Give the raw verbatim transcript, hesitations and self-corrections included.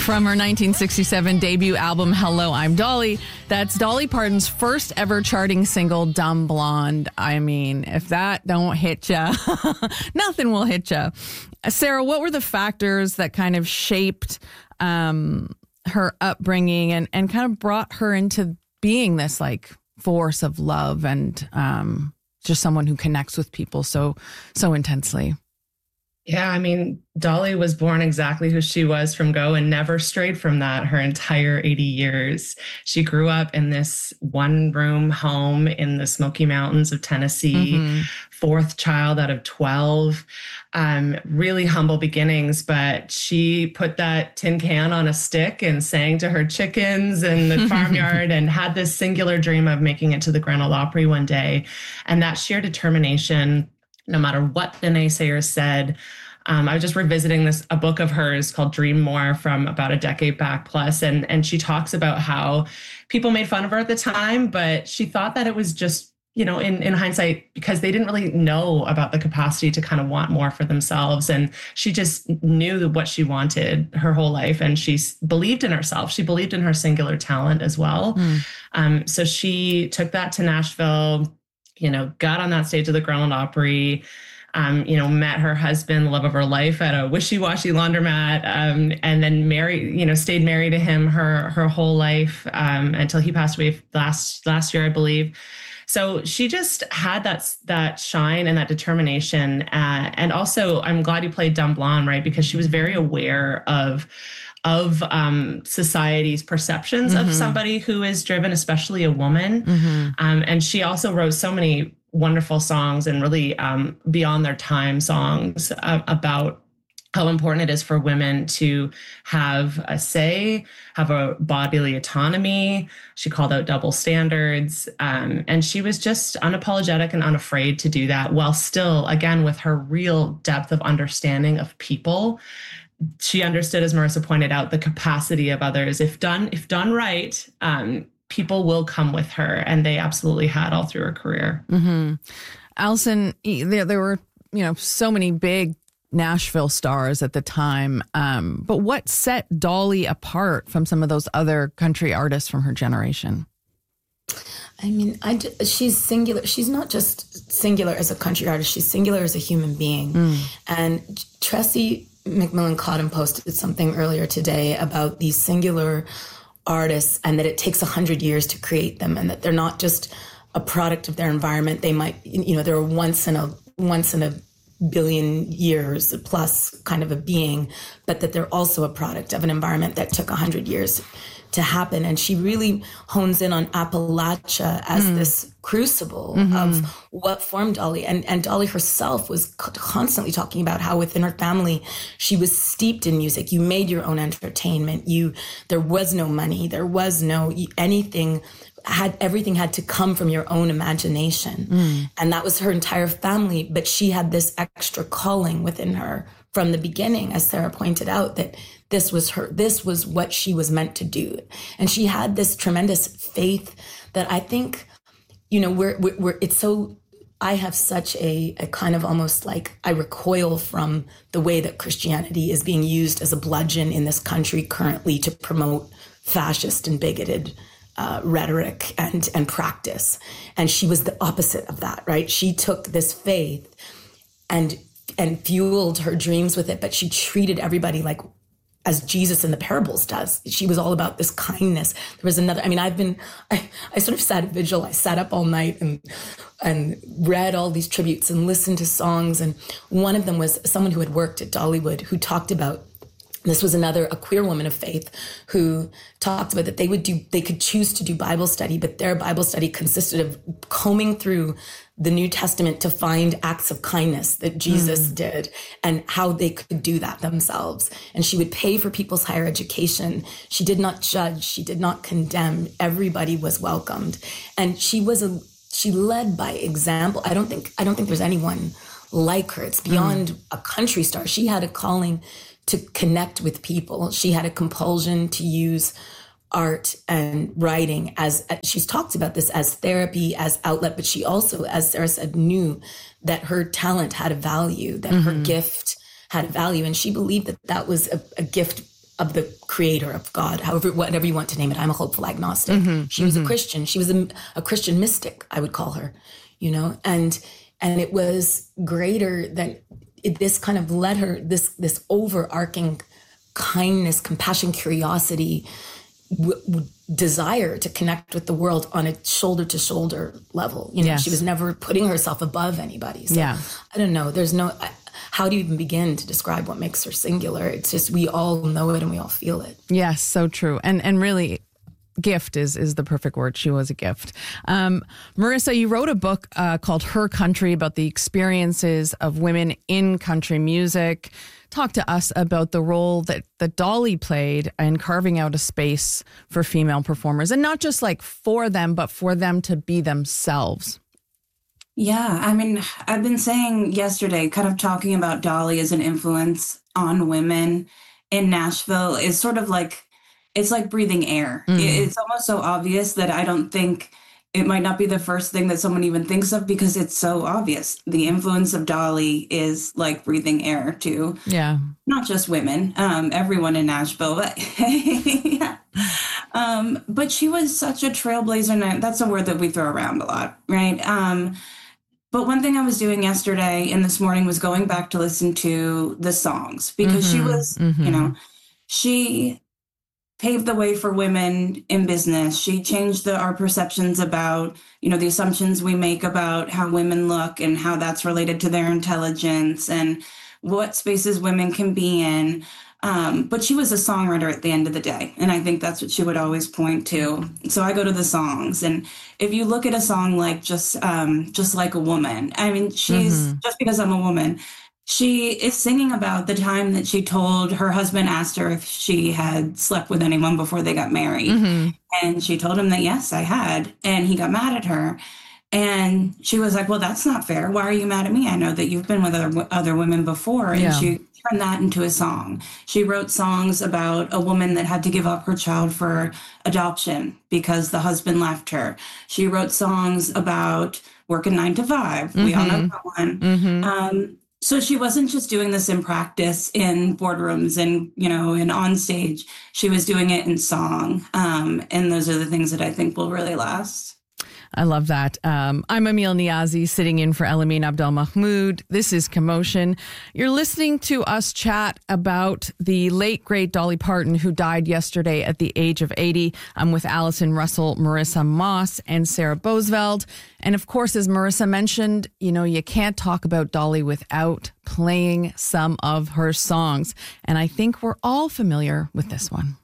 From her nineteen sixty-seven debut album, Hello, I'm Dolly. That's Dolly Parton's first ever charting single, Dumb Blonde. I mean, if that don't hit ya, nothing will hit ya. Sarah, what were the factors that kind of shaped um, her upbringing and, and kind of brought her into being this like force of love and um, just someone who connects with people so, so intensely? Yeah, I mean, Dolly was born exactly who she was from go and never strayed from that her entire eighty years. She grew up in this one-room home in the Smoky Mountains of Tennessee, mm-hmm. fourth child out of twelve. Um, really humble beginnings, but she put that tin can on a stick and sang to her chickens in the farmyard and had this singular dream of making it to the Grand Ole Opry one day. And that sheer determination, no matter what the naysayers said. Um, I was just revisiting this, a book of hers called Dream More from about a decade back plus. And, and she talks about how people made fun of her at the time, but she thought that it was just, you know, in, in hindsight, because they didn't really know about the capacity to kind of want more for themselves. And she just knew what she wanted her whole life. And she believed in herself. She believed in her singular talent as well. Mm. Um, so she took that to Nashville, you know, got on that stage of the Grand Ole Opry, um, you know, met her husband, the love of her life, at a wishy-washy laundromat, um, and then married, you know, stayed married to him her her whole life um, until he passed away last last year, I believe. So she just had that that shine and that determination. Uh, and also, I'm glad you played Dumb Blonde, right? Because she was very aware of of um, society's perceptions mm-hmm. of somebody who is driven, especially a woman. Mm-hmm. Um, and she also wrote so many wonderful songs and really um, beyond their time songs uh, about how important it is for women to have a say, have a bodily autonomy. She called out double standards. Um, and she was just unapologetic and unafraid to do that, while still, again, with her real depth of understanding of people. She understood, as Marissa pointed out, the capacity of others. If done, if done right, um, people will come with her, and they absolutely had all through her career. Mm-hmm. Allison, there, there were, you know, so many big Nashville stars at the time, um, but what set Dolly apart from some of those other country artists from her generation? I mean, I, she's singular. She's not just singular as a country artist. She's singular as a human being. Mm. And Tressie McMillan Cottom posted something earlier today about these singular artists, and that it takes a hundred years to create them, and that they're not just a product of their environment. They might, you know, they're once in a once in a billion years plus kind of a being, but that they're also a product of an environment that took a hundred years to happen. And she really hones in on Appalachia as mm. this crucible mm-hmm. of what formed Dolly. And, and Dolly herself was constantly talking about how within her family, she was steeped in music. You made your own entertainment. You, there was no money. There was no anything, had everything had to come from your own imagination. Mm. And that was her entire family. But she had this extra calling within her from the beginning, as Sarah pointed out, that this was her, this was what she was meant to do. And she had this tremendous faith that I think, you know, we're, we're, we're it's so, I have such a, a kind of almost like, I recoil from the way that Christianity is being used as a bludgeon in this country currently to promote fascist and bigoted uh, rhetoric and, and practice. And she was the opposite of that, right? She took this faith and and fueled her dreams with it, but she treated everybody like, as Jesus in the parables does. She was all about this kindness. There was another, I mean, I've been, I, I sort of sat at vigil. I sat up all night and, and read all these tributes and listened to songs. And one of them was someone who had worked at Dollywood who talked about, this was another, a queer woman of faith who talked about that they would do, they could choose to do Bible study, but their Bible study consisted of combing through the New Testament to find acts of kindness that Jesus mm. did and how they could do that themselves. And she would pay for people's higher education. She did not judge. She did not condemn. Everybody was welcomed. And she was a, she led by example. I don't think, I don't think there's anyone like her. It's beyond mm. a country star. She had a calling to connect with people. She had a compulsion to use art and writing as, she's talked about this as therapy, as outlet, but she also, as Sarah said, knew that her talent had a value, that mm-hmm. her gift had a value. And she believed that that was a, a gift of the creator of God, however, whatever you want to name it. I'm a hopeful agnostic. Mm-hmm, she was mm-hmm. a Christian. She was a, a Christian mystic, I would call her, you know, and, and it was greater than it, this kind of led her, this, this overarching kindness, compassion, curiosity, w- w- desire to connect with the world on a shoulder to shoulder level. You know, yes. She was never putting herself above anybody. So yeah. I don't know. There's no, I, how do you even begin to describe what makes her singular? It's just, we all know it and we all feel it. Yes, so true. And, and really, gift is is the perfect word. She was a gift. Um, Marissa, you wrote a book uh, called Her Country about the experiences of women in country music. Talk to us about the role that, that Dolly played in carving out a space for female performers, and not just like for them, but for them to be themselves. Yeah, I mean, I've been saying yesterday, kind of talking about Dolly as an influence on women in Nashville is sort of like, it's like breathing air. Mm. It's almost so obvious that I don't think it might not be the first thing that someone even thinks of because it's so obvious. The influence of Dolly is like breathing air to yeah. not just women, um, everyone in Nashville. But, yeah. um, but she was such a trailblazer, and that's a word that we throw around a lot, right? Um, but one thing I was doing yesterday and this morning was going back to listen to the songs because mm-hmm, she was, mm-hmm. you know, she paved the way for women in business. She changed the, our perceptions about, you know, the assumptions we make about how women look and how that's related to their intelligence and what spaces women can be in. Um, but she was a songwriter at the end of the day. And I think that's what she would always point to. So I go to the songs. And if you look at a song like Just, um, Just Like a Woman, I mean, she's, mm-hmm. just because I'm a woman, she is singing about the time that she told her husband, asked her if she had slept with anyone before they got married. Mm-hmm. And she told him that, yes, I had. And he got mad at her. And she was like, well, that's not fair. Why are you mad at me? I know that you've been with other, other women before. And yeah. she turned that into a song. She wrote songs about a woman that had to give up her child for adoption because the husband left her. She wrote songs about working nine to five. Mm-hmm. We all know that one. Mm-hmm. Um, So she wasn't just doing this in practice in boardrooms and, you know, and on stage. She was doing it in song. Um, and those are the things that I think will really last. I love that. Um, I'm Emil Niazi, sitting in for Elamine Abdelmahmoud. This is Commotion. You're listening to us chat about the late, great Dolly Parton, who died yesterday at the age of eighty. I'm with Allison Russell, Marissa Moss, and Sarah Bosveld. And of course, as Marissa mentioned, you know, you can't talk about Dolly without playing some of her songs. And I think we're all familiar with this one.